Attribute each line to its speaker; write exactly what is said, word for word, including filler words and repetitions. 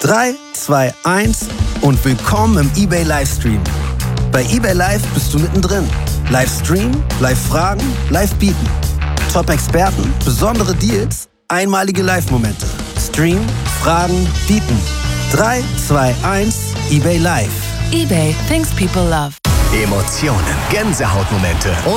Speaker 1: drei, zwei, eins und willkommen im eBay Livestream. Bei eBay Live bist du mittendrin. Livestream, Live-Fragen, Live-Bieten. Top-Experten, besondere Deals, einmalige Live-Momente. Stream, Fragen, Bieten. drei, zwei, eins, eBay Live.
Speaker 2: eBay, things people love.
Speaker 3: Emotionen, Gänsehautmomente